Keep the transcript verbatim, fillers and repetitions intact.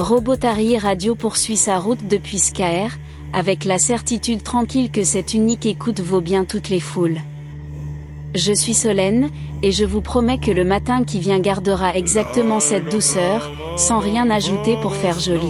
Robotari Radio poursuit sa route depuis Skaer, avec la certitude tranquille que cette unique écoute vaut bien toutes les foules. Je suis Solène, et je vous promets que le matin qui vient gardera exactement cette douceur, sans rien ajouter pour faire joli.